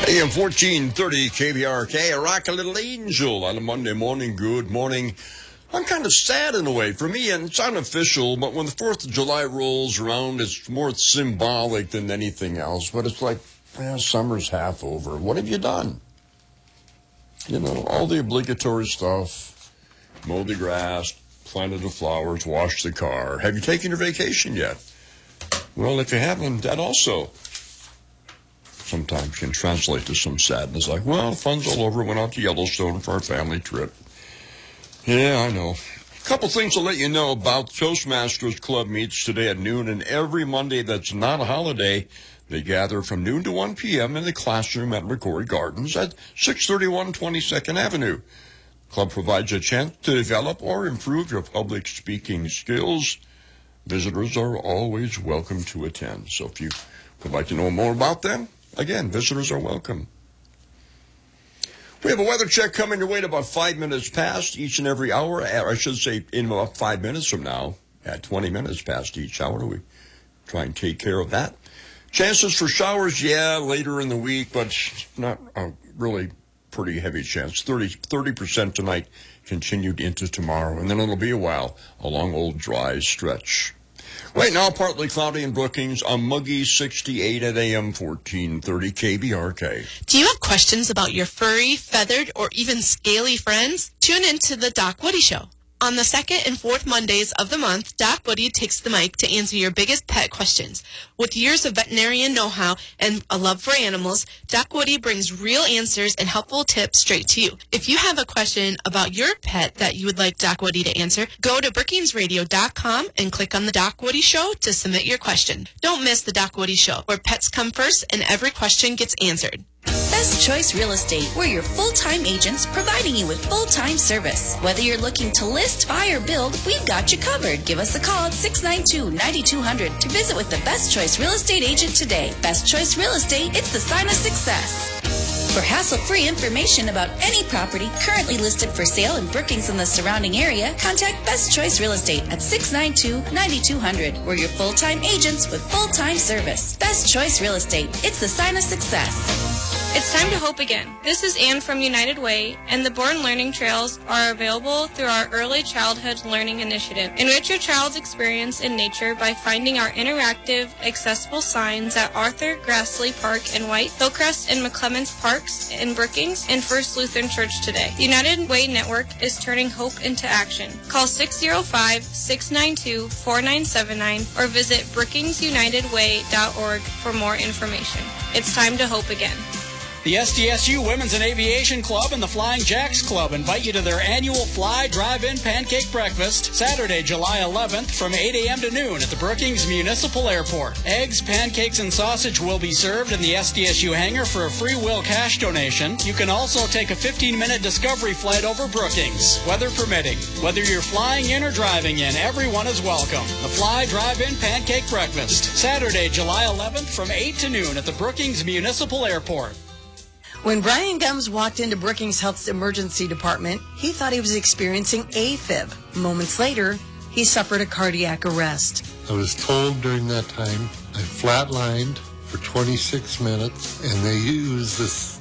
AM 1430 KBRK, a rock a little angel on a Monday morning. Good morning. I'm kind of sad in a way. For me, and it's unofficial, but when the 4th of July rolls around, it's more symbolic than anything else. But it's like, summer's half over. What have you done? You know, all the obligatory stuff. Mow the grass, planted the flowers, wash the car. Have you taken your vacation yet? Well, if you haven't, that also sometimes can translate to some sadness, like, well, fun's all over, went out to Yellowstone for our family trip. Yeah, I know. A couple things to let you know about. Toastmasters Club meets today at noon, and every Monday that's not a holiday, they gather from noon to 1 p.m. in the classroom at McCory Gardens at 631 22nd Avenue. Club provides a chance to develop or improve your public speaking skills. Visitors are always welcome to attend. So if you would like to know more about them, again, visitors are welcome. We have a weather check coming your way at about 5 minutes past each and every hour. I should say in about 5 minutes from now, at 20 minutes past each hour. We try and take care of that. Chances for showers, later in the week, but not a really pretty heavy chance. 30% tonight, continued into tomorrow, and then it'll be a while, a long old dry stretch. Right now, partly cloudy in Brookings, a muggy 68 at AM 1430 KBRK. Do you have questions about your furry, feathered, or even scaly friends? Tune in to the Doc Woody Show. On the 2nd and 4th Mondays of the month, Doc Woody takes the mic to answer your biggest pet questions. With years of veterinarian know-how and a love for animals, Doc Woody brings real answers and helpful tips straight to you. If you have a question about your pet that you would like Doc Woody to answer, go to brookingsradio.com and click on the Doc Woody Show to submit your question. Don't miss the Doc Woody Show, where pets come first and every question gets answered. Best Choice Real Estate. We're your full-time agents providing you with full-time service. Whether you're looking to list, buy, or build, we've got you covered. Give us a call at 692-9200 to visit with the Best Choice Real Estate agent today. Best Choice Real Estate, it's the sign of success. For hassle-free information about any property currently listed for sale in Brookings and the surrounding area, contact Best Choice Real Estate at 692-9200. We're your full-time agents with full-time service. Best Choice Real Estate, it's the sign of success. It's time to hope again. This is Anne from United Way, and the Born Learning Trails are available through our Early Childhood Learning Initiative. Enrich your child's experience in nature by finding our interactive, accessible signs at Arthur Grassley Park in White, Hillcrest and McClemens Parks in Brookings, and First Lutheran Church today. The United Way Network is turning hope into action. Call 605-692-4979 or visit brookingsunitedway.org for more information. It's time to hope again. The SDSU Women's and Aviation Club and the Flying Jacks Club invite you to their annual Fly Drive-In Pancake Breakfast, Saturday, July 11th from 8 a.m. to noon at the Brookings Municipal Airport. Eggs, pancakes, and sausage will be served in the SDSU hangar for a free will cash donation. You can also take a 15-minute discovery flight over Brookings, weather permitting. Whether you're flying in or driving in, everyone is welcome. The Fly Drive-In Pancake Breakfast, Saturday, July 11th from 8 to noon at the Brookings Municipal Airport. When Brian Gumbs walked into Brookings Health's emergency department, he thought he was experiencing AFib. Moments later, he suffered a cardiac arrest. I was told during that time I flatlined for 26 minutes, and they used this